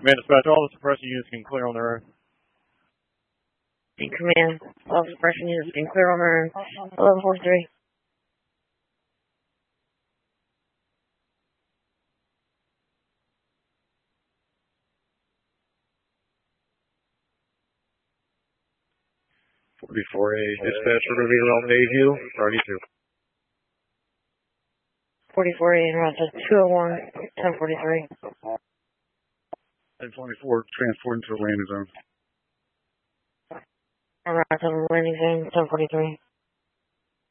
Command dispatch, all the suppression units can clear on their own. In command, all suppression units can clear on their own. 1143. Before a dispatch for reveal on Bayview, already 44A and route 201, 1043. 1024, transport into the landing zone. Route to the landing zone, 1043.